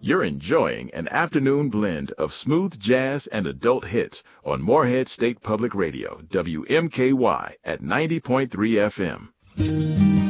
You're enjoying an afternoon blend of smooth jazz and adult hits on Morehead State Public Radio, WMKY at 90.3 FM.